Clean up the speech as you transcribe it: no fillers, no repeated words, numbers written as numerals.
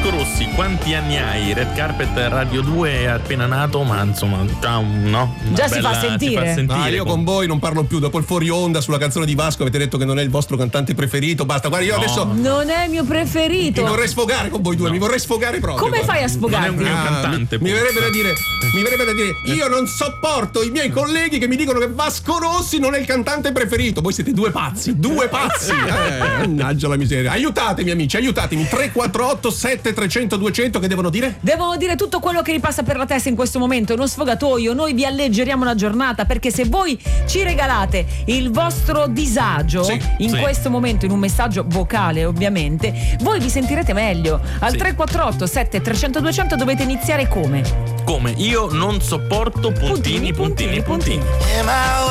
Vasco Rossi, quanti anni hai? Red Carpet Radio 2 è appena nato, ma insomma già no? Già si fa sentire. Io con voi non parlo più. Dopo il fuori onda sulla canzone di Vasco avete detto che non è il vostro cantante preferito. Basta, guarda, io adesso non è il mio preferito. Mi vorrei sfogare con voi due, mi vorrei sfogare proprio. Come fai a sfogarti? Non è un cantante. Mi verrebbe da dire, io non sopporto i miei colleghi che mi dicono che Vasco Rossi non è il cantante preferito. Voi siete due pazzi. Mannaggia la miseria. Aiutatemi amici, aiutatemi. 348 7300 200 che devono dire? Devono dire tutto quello che ripassa per la testa in questo momento. Uno sfogatoio. Noi vi alleggeriamo la giornata, perché se voi ci regalate il vostro disagio in questo momento, in un messaggio vocale ovviamente, voi vi sentirete meglio. Al 348 7300 200 dovete iniziare come? Io non sopporto puntini.